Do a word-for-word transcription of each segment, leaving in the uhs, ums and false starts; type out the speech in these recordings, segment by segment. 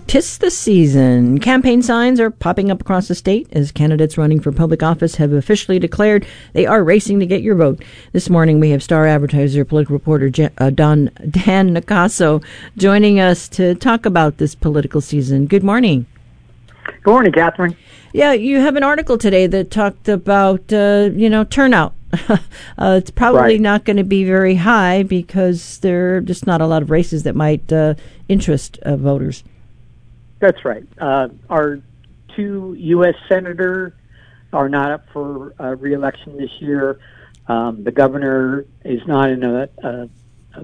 'Tis the season. Campaign signs are popping up across the state as candidates running for public office have officially declared they are racing to get your vote. This morning we have Star Advertiser political reporter Jan, uh, Don, Dan Nicaso joining us to talk about this political season. Good morning. Good morning, Catherine. Yeah, you have an article today that talked about, uh, you know, turnout. uh, it's probably right. not going to be very high because there are just not a lot of races that might uh, interest uh, voters. That's right. Uh, our two U S senators are not up for uh, re-election this year. Um, the governor is not in a, a, a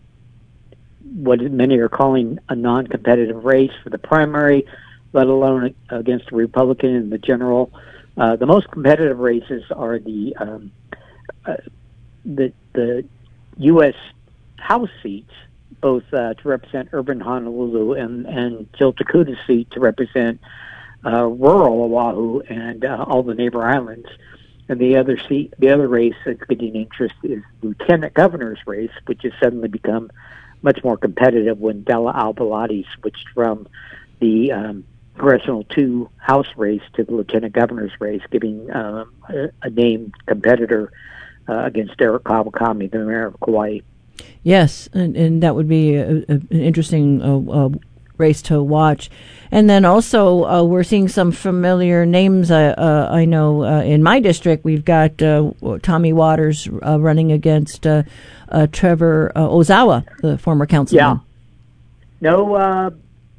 what many are calling a non-competitive race for the primary, let alone against a Republican in the general. Uh, the most competitive races are the um, uh, the the U S House seats, both uh, to represent urban Honolulu and, and Jill Takuda's seat to represent uh, rural Oahu and uh, all the neighbor islands. And the other seat, the other race that's getting interest is lieutenant governor's race, which has suddenly become much more competitive when Della Al-Baladi switched from the um, Congressional two House race to the lieutenant governor's race, giving um, a, a named competitor uh, against Eric Kawakami, the mayor of Kauai. Yes, and, and that would be a, a, an interesting uh, uh, race to watch. And then also uh, we're seeing some familiar names. Uh, uh, I know uh, in my district we've got uh, Tommy Waters uh, running against uh, uh, Trevor uh, Ozawa, the former councilman. Yeah. No, uh,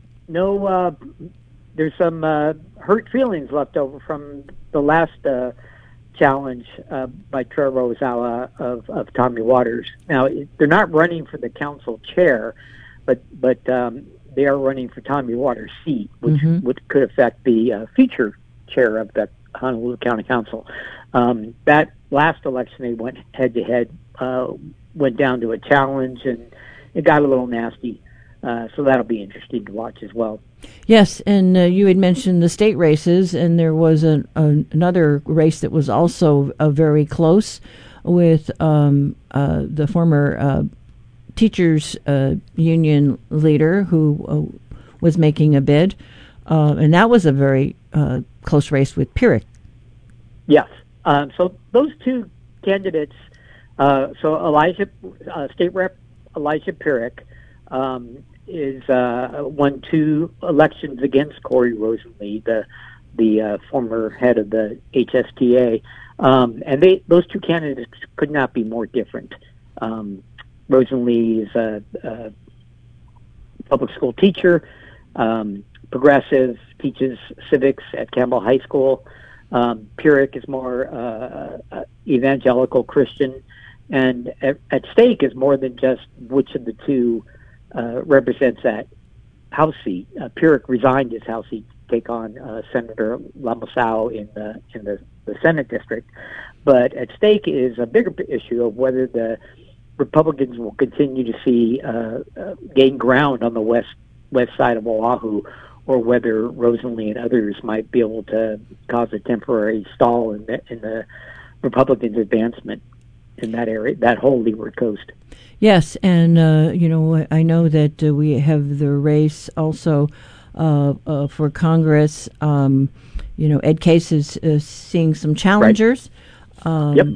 no. Uh, there's some uh, hurt feelings left over from the last uh, challenge uh, by Trevor Ozawa of, of Tommy Waters. Now, they're not running for the council chair, but but um, they are running for Tommy Waters' seat, which mm-hmm. would, could affect the uh, future chair of the Honolulu County Council. Um, that last election, they went head-to-head, uh, went down to a challenge, and it got a little nasty. Uh, so that'll be interesting to watch as well. Yes, and uh, you had mentioned the state races, and there was an, a, another race that was also uh, very close with um, uh, the former uh, teachers uh, union leader who uh, was making a bid, uh, and that was a very uh, close race with Pierick. Yes, um, so those two candidates, uh, so Elijah, uh, State Rep Elijah Pierick, um, is uh, won two elections against Corey Rosenlee, the the uh, former head of the H S T A, um, and they those two candidates could not be more different. Um, Rosenlee is a, a public school teacher, um, progressive, teaches civics at Campbell High School. Um, Pierick is more uh, uh, evangelical Christian, and at, at stake is more than just which of the two Uh, represents that House seat. Uh, Pierick resigned his House seat to take on uh, Senator Lamasau in the in the, the Senate district, but at stake is a bigger issue of whether the Republicans will continue to see uh, uh, gain ground on the west west side of Oahu, or whether Rosenlee and others might be able to cause a temporary stall in the, in the Republicans' advancement in that area, that whole Leeward Coast. Yes, and, uh, you know, I know that uh, we have the race also uh, uh, for Congress. Um, you know, Ed Case is uh, seeing some challengers. Right. Um, yep.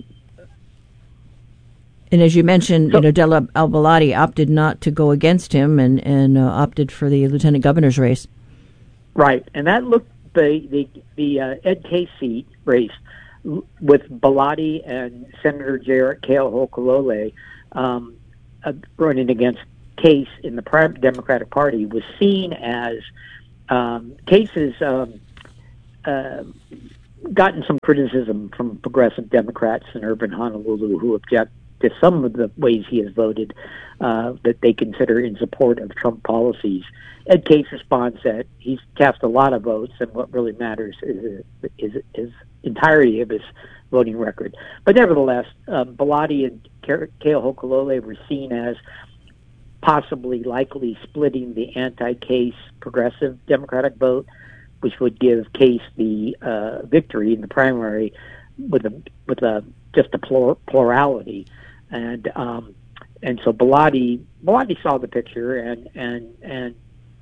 And as you mentioned, so, you know, Della Al-Baladi opted not to go against him and, and uh, opted for the lieutenant governor's race. Right, and that looked, the, the, the uh, Ed Case seat race with Baladi and Senator Jarrett Keohokalole, um Uh, running against Case in the private Democratic Party was seen as um, Case's um, uh, gotten some criticism from progressive Democrats in urban Honolulu who object to some of the ways he has voted uh, that they consider in support of Trump policies. Ed Case responds that he's cast a lot of votes, and what really matters is is his entirety of his voting record. But nevertheless, um, Baladi and Keohokalole were seen as possibly likely splitting the anti-Case progressive Democratic vote, which would give Case the uh, victory in the primary with a with a just a plur- plurality. And um, and so Baladi Baladi saw the picture and and and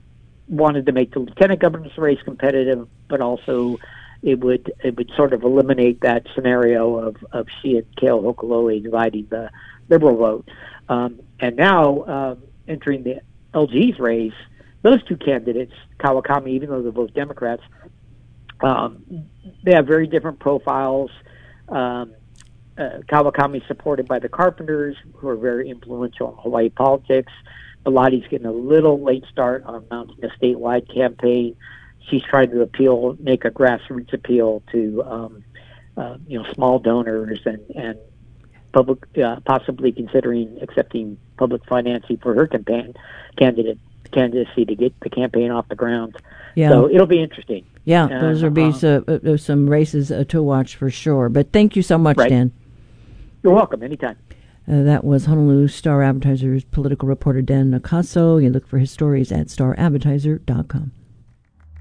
wanted to make the lieutenant governor's race competitive, but also it would it would sort of eliminate that scenario of, of she and Kale Hokulole dividing the Liberal vote. Um, and now um, entering the L G's race, those two candidates, Kawakami, even though they're both Democrats, um, they have very different profiles. Um, uh, Kawakami is supported by the Carpenters, who are very influential in Hawaii politics. Biloti's getting a little late start on mounting a statewide campaign. She's trying to appeal, make a grassroots appeal to, um, uh, you know, small donors and, and public, uh, possibly considering accepting public financing for her campaign candidate candidacy to get the campaign off the ground. Yeah. So it'll be interesting. Yeah, uh, those will be uh, so, uh, some races uh, to watch for sure. But thank you so much, right. Dan. You're welcome. Anytime. Uh, that was Honolulu Star Advertiser's political reporter Dan Nakaso. You look for his stories at star advertiser dot com.